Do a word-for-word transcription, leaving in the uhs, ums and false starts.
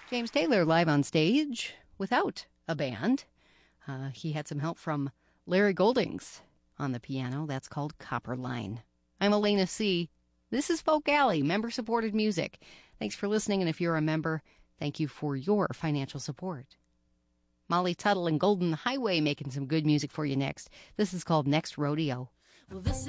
James Taylor live on stage without a band. Uh, he had some help from Larry Goldings on the piano. That's called Copper Line. I'm Elena C. This is Folk Alley, member-supported music. Thanks for listening, and if you're a member, thank you for your financial support. Molly Tuttle and Golden Highway making some good music for you next. This is called Next Rodeo. Well, this